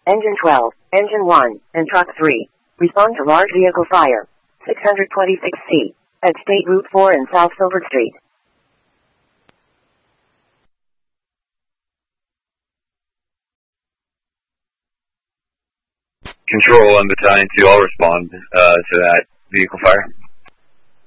Engine 12, Engine 1, and Truck 3. Respond to large vehicle fire. 626C. At State Route 4 and South Silver Street. Control and Battalion 2, I'll respond to that vehicle fire.